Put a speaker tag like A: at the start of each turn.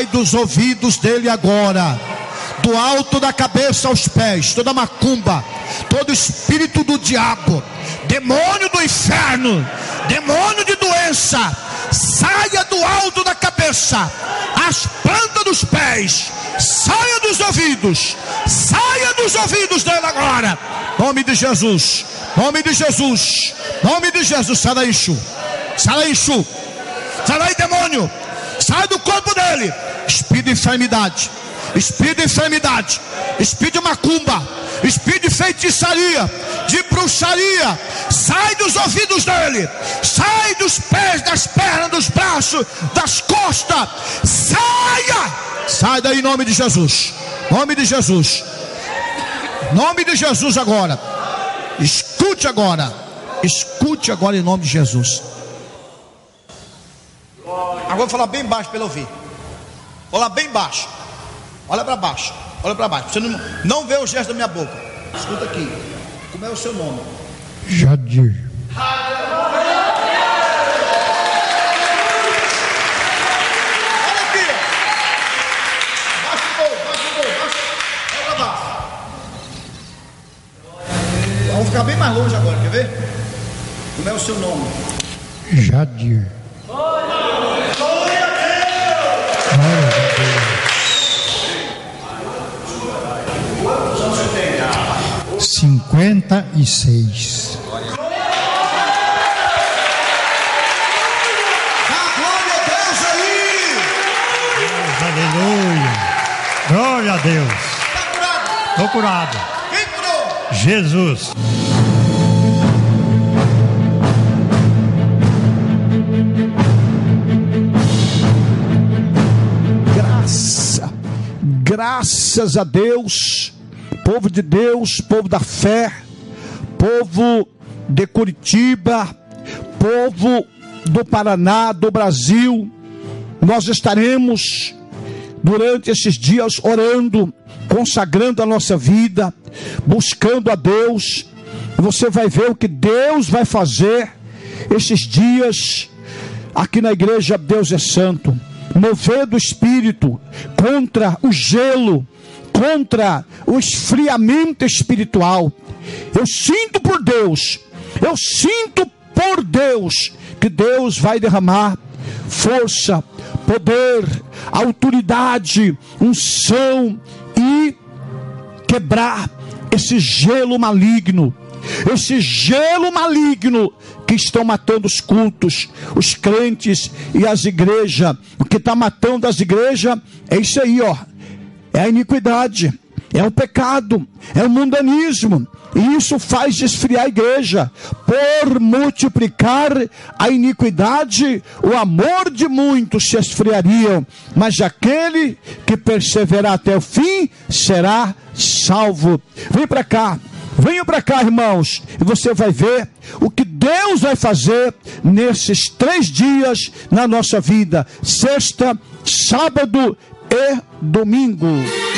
A: dos ouvidos dele agora, do alto da cabeça aos pés, toda macumba, todo espírito do diabo, demônio do inferno, demônio de doença, saia do alto da cabeça, as plantas dos pés, saia dos ouvidos dele agora, nome de Jesus, nome de Jesus, nome de Jesus. Sai daí, Exu, sai daí, Exu, sai daí, demônio, sai do corpo dele, espírito de enfermidade, espírito de enfermidade, espírito de macumba, espírito de feitiçaria, de bruxaria, sai dos ouvidos dele, sai dos pés, das pernas, dos braços, das costas, sai daí em nome de Jesus, nome de Jesus, nome de Jesus agora, escute agora em nome de Jesus. Agora vou falar bem baixo para ele ouvir, vou falar bem baixo. Olha para baixo, olha para baixo. Você não vê o gesto da minha boca. Escuta aqui. Como é o seu nome?
B: Jadir.
A: Olha aqui. Baixa um pouco. Olha para baixo. Vamos ficar bem mais longe agora, quer ver? Como é o seu nome?
B: Jadir. Glória a Deus. 56.
A: Glória a Deus aí!
B: Aleluia! Glória a Deus!
A: Está curado?
B: Estou curado.
A: Quem curou?
B: Jesus.
A: Graças a Deus, povo de Deus, povo da fé, povo de Curitiba, povo do Paraná, do Brasil, nós estaremos durante esses dias orando, consagrando a nossa vida, buscando a Deus. Você vai ver o que Deus vai fazer esses dias aqui na igreja Deus é Santo. Mover do Espírito contra o gelo, contra o esfriamento espiritual. Eu sinto por Deus que Deus vai derramar força, poder, autoridade, unção e quebrar esse gelo maligno que estão matando os cultos, os crentes e as igrejas. O que está matando as igrejas é isso aí, ó. É a iniquidade, é o pecado, é o mundanismo. E isso faz esfriar a igreja. Por multiplicar a iniquidade, o amor de muitos se esfriaria, mas aquele que perseverar até o fim será salvo. Vem para cá. Venham para cá, irmãos, e você vai ver o que Deus vai fazer nesses 3 dias na nossa vida: sexta, sábado e domingo.